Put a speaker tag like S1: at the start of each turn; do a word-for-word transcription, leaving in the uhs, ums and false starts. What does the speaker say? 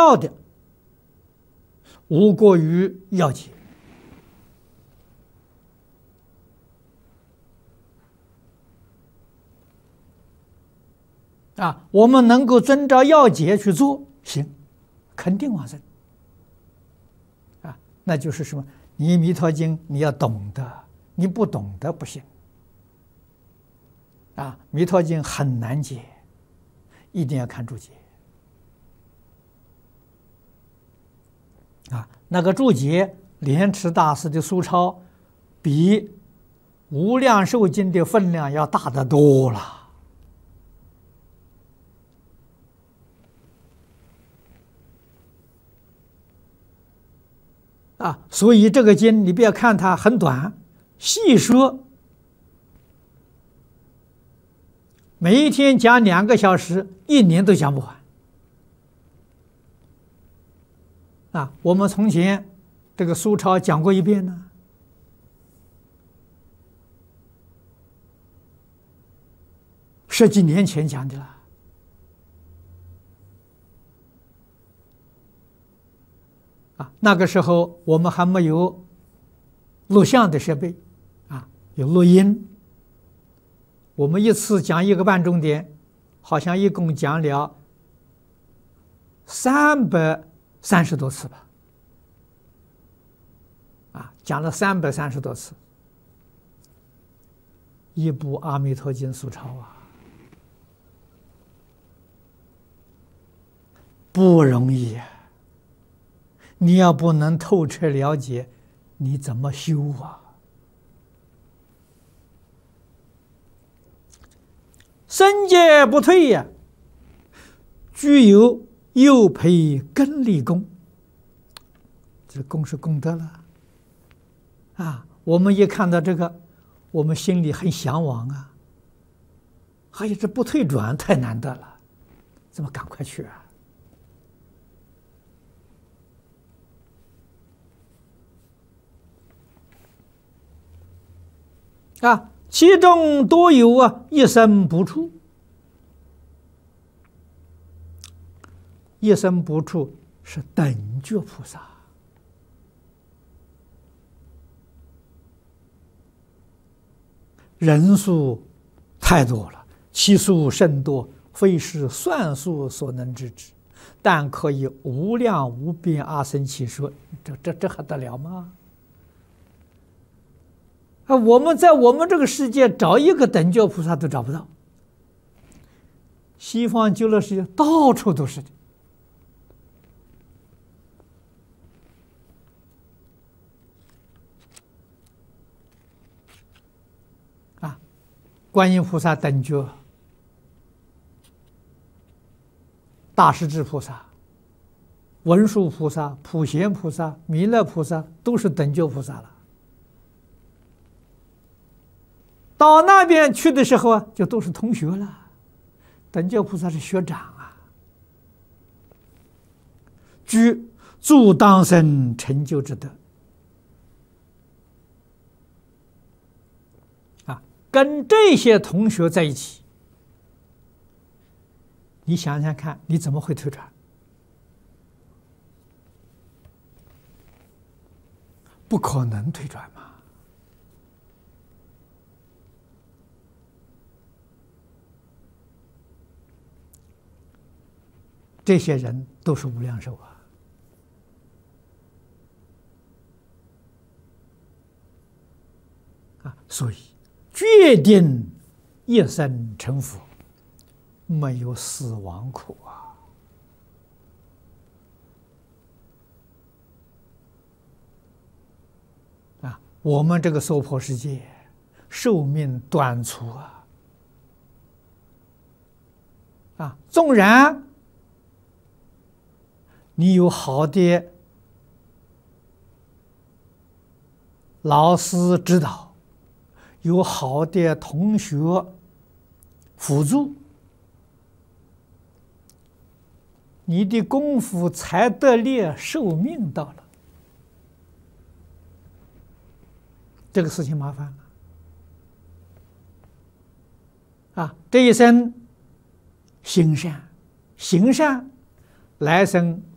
S1: 要的，无过于要解。啊，我们能够遵照要解去做，行，肯定往生。啊，那就是什么？你《弥陀经》你要懂得，你不懂得不行。啊，《弥陀经》很难解，一定要看注解。啊，那个注解，莲池大师的疏钞，比《无量寿经》的分量要大得多了。啊，所以这个经你不要看它很短，细说，每一天讲两个小时，一年都讲不完。啊，我们从前这个苏超讲过一遍呢，十几年前讲的了。啊，那个时候我们还没有录像的设备，啊，有录音。我们一次讲一个半钟点，好像一共讲了三百三十多次吧，啊，讲了三百三十多次，一部《阿弥陀经》疏钞啊，不容易啊。你要不能透彻了解，你怎么修啊？身戒不退呀、啊，具有又培根利功，这功是功德了啊！我们一看到这个，我们心里很向往啊！哎呀，这不退转太难得了，怎么赶快去啊？啊，其中多有啊一生不处，一生不处是等觉菩萨，人数太多了，其数甚多，非是算数所能知之，但可以无量无边阿僧祇说，这这这还得了吗？啊，我们在我们这个世界找一个等觉菩萨都找不到，西方极乐世界到处都是的。啊，观音菩萨等觉，大势至菩萨、文殊菩萨、普贤菩萨、弥勒菩萨都是等觉菩萨了。到那边去的时候啊，就都是同学了。等觉菩萨是学长啊，具助当生成就之德啊，跟这些同学在一起，你想想看，你怎么会退转？不可能退转嘛。这些人都是无量寿啊！啊，所以决定一生成佛，没有死亡苦啊！啊，我们这个娑婆世界寿命短促啊！啊，纵然你有好的老师指导，有好的同学辅助，你的功夫才得力，寿命到了，这个事情麻烦了啊！这一生行善，行善，来生